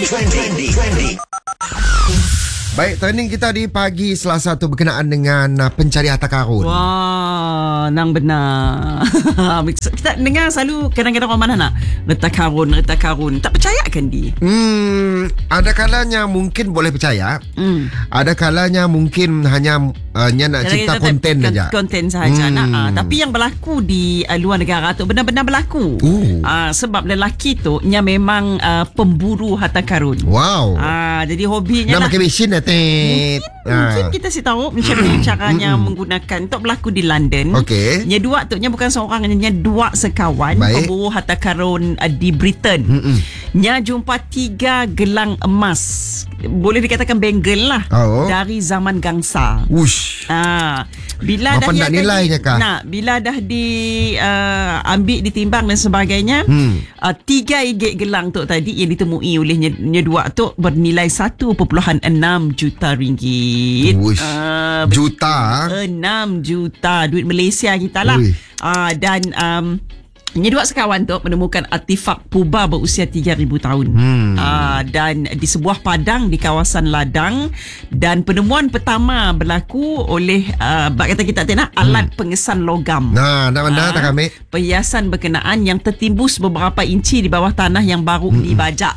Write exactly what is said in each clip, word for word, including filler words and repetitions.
Trending, trending. Baik, trending kita di pagi Selasa tu berkenaan dengan uh, pencari harta karun. Wah, nang benar. Kita dengar selalu kadang-kadang orang mana nak harta karun, harta karun. Tak percaya kan dia? Hmm, ada kalanya mungkin boleh percaya. Hmm. Ada kalanya mungkin hanya uh, nya nak cipta konten saja. Konten sahaja hmm. nak. Uh, tapi yang berlaku di uh, luar negara tu benar-benar berlaku. Uh. Uh, sebab lelaki tu nya memang uh, pemburu harta karun. Wow. Uh, jadi hobinya nak pakai mesin dah. Mungkin, ha. mungkin kita si tahu macam mana caranya menggunakan. Untuk berlaku di London. Okey. Nya dua tu nya bukan seorang, nya dua sekawan Baik. pemburu harta karun uh, di Britain. Mm-mm. Nya jumpa tiga gelang emas. Boleh dikatakan bangle lah. Oh. Dari zaman gangsa. Ush. Ah, bila apa dah nak nilainya kah? Nah, bila dah di uh, ambil ditimbang dan sebagainya, hmm. uh, tiga igit gelang tu tadi yang ditemui oleh nya dua tu bernilai satu perpuluhan enam juta ringgit. Ush. Uh, juta. enam juta duit Malaysia kita lah. Uh, dan um, ini dua sekawan tu menemukan artifak purba berusia tiga ribu tahun. Hmm. Uh, dan di sebuah padang di kawasan ladang. Dan penemuan pertama berlaku oleh uh, kata kita nak alat hmm. pengesan logam. Nah, nak mana uh, tak kami? Perhiasan berkenaan yang tertimbus beberapa inci di bawah tanah yang baru hmm. dibajak.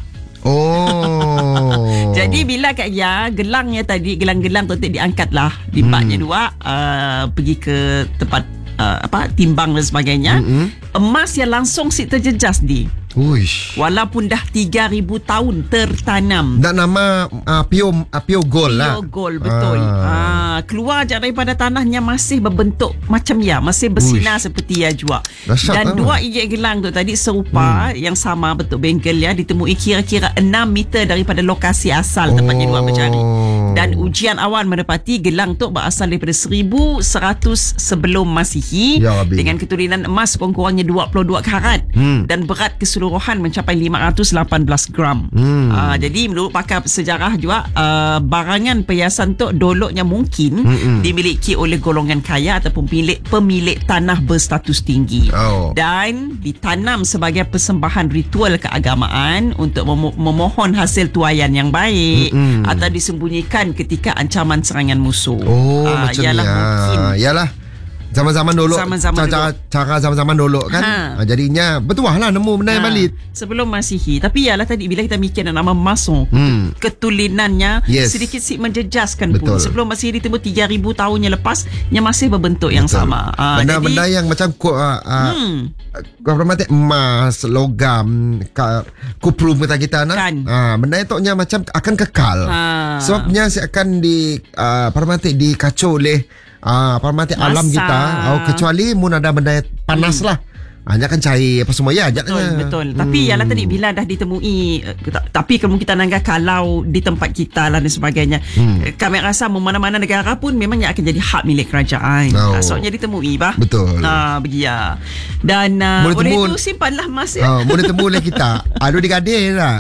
Oh. Jadi bila kat ya gelangnya tadi, gelang-gelang tu diangkat lah. Limpahnya hmm. dua uh, pergi ke tempat Uh, apa timbang dan sebagainya. Mm-hmm. Emas yang langsung si terjejas di. Uish. Walaupun dah tiga ribu tahun tertanam. Dan nama uh, pure uh, pure gold lah. Pure gold, betul. Ah. Uh, keluar je daripada tanahnya masih berbentuk macam ya, masih bersinar Uish. Seperti ya juga. Dasyat dan lah. Dua igit gelang tu tadi serupa hmm. yang sama bentuk bengkel ya, ditemui kira-kira enam meter daripada lokasi asal oh. tempatnya dua bercari. Dan ujian awal mendapati gelang tu berasal daripada seribu seratus sebelum Masihi ya, dengan keturunan emas kurang-kurangnya dua puluh dua karat hmm. dan berat keseluruhan mencapai lima ratus lapan belas gram. Hmm. Uh, jadi menurut pakar sejarah juga uh, barangan perhiasan tu doloknya mungkin hmm. dimiliki oleh golongan kaya ataupun pemilik pemilik tanah berstatus tinggi oh. dan ditanam sebagai persembahan ritual keagamaan untuk mem- memohon hasil tuaian yang baik hmm. atau disembunyikan ketika ancaman serangan musuh. Oh, uh, macam yalah, ya. mungkin. Yalah. Zaman-zaman dulu. Zaman-zaman cara, dulu. cara zaman-zaman dulu kan. Ha. Ha, jadinya bertuah lah nemu benda yang ha. balik. Sebelum Masihi. Tapi yalah tadi bila kita mikir nama mason, hmm. ketulinannya yes. sedikit si menjejaskan Betul. Pun. Sebelum Masihi ditemu tiga ribu tahun yang lepas, yang masih berbentuk Betul. Yang sama. Ha, benda-benda jadi, yang macam ku, uh, uh, hmm. mati emas, logam, ka, kuprum kata kita nak. Kan. Uh, benda itu macam akan kekal. Ha. Sebabnya si akan di uh, mati dikacau oleh Ah, apa mati Masa. Alam kita. Oh, kecuali mun ada benda panas hmm. lah. Hanya kan cair apa semua ya betul, ajaknya. Betul. Hmm. Tapi yalah tadi bila dah ditemui uh, tapi kalau kita nanggah kalau di tempat kita lah dan sebagainya. Hmm. Kami rasa mana-mana negara pun memang akan jadi hak milik kerajaan. Oh. Uh, soalnya ditemui bah. Betul. Ah uh, begia. Dan uh, boleh tu simpanlah emas ya. Oh, boleh temu oleh kita. Aduh digadir lah.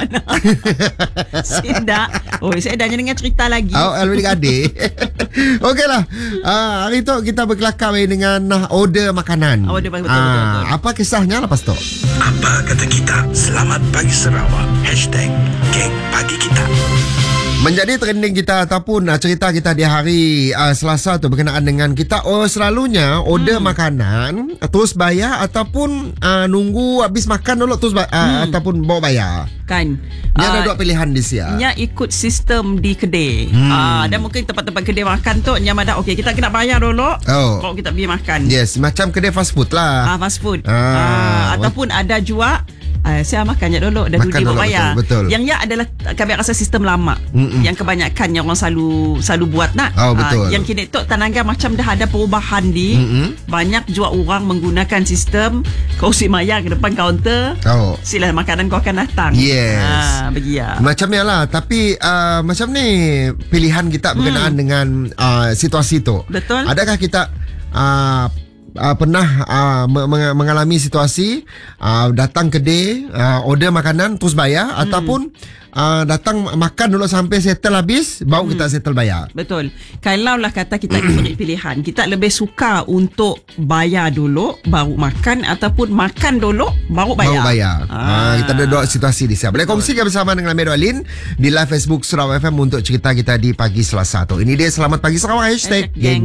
Sindak. Oh, saya dah dengan cerita lagi. Oh, aduh digadir. Okeylah. Uh, hari tu kita berkelakar dengan uh, order makanan. Order betul, betul, betul, betul. Apa kisahnya lepas tu? Apa kata kita? Selamat pagi Sarawak. Hashtag Geng Pagi Kita. Menjadi trending kita ataupun uh, cerita kita di hari uh, Selasa tu berkenaan dengan kita oh selalunya order hmm. makanan uh, terus bayar ataupun uh, nunggu habis makan dulu terus ba- uh, hmm. ataupun bawa bayar. Kan. Dia uh, ada dua pilihan di sini. Nya ikut sistem di kedai. Hmm. Uh, dan mungkin tempat-tempat kedai makan tu nya ada okey kita kena bayar dulu oh. baru kita pergi makan. Yes, macam kedai fast food lah. Ah uh, fast food. Ah, uh, ataupun ada juga Uh, saya makan je dulu dah dulu bayar. Betul, betul. Yang ya adalah kami rasa sistem lama. Mm-mm. Yang kebanyakan yang orang selalu selalu buat nak. Oh, betul. Uh, yang kini tu Tanangga macam dah ada perubahan di. Mm-mm. Banyak juga orang menggunakan sistem kau si maya ke depan kaunter. Oh. Sila makanan kau akan datang. Yes. Ha, begia. Macam ni lah. Tapi uh, macam ni pilihan kita berkenaan hmm. dengan uh, situasi tu. Betul. Adakah kita uh, uh, pernah uh, meng- mengalami situasi uh, datang kedai, uh, order makanan terus bayar, hmm. ataupun Uh, datang makan dulu sampai settle habis, baru hmm. kita settle bayar. Betul. Kalau lah kata kita diberi pilihan, kita lebih suka untuk bayar dulu baru makan, ataupun makan dulu baru bayar. Baru bayar. Ah. Ha, kita ada dua situasi di sana. Boleh kongsikan bersama dengan Amirul Alin di live Facebook Sarawak F M untuk cerita kita di pagi Selasa tu. Ini dia Selamat Pagi Sarawak hashtag, hashtag geng.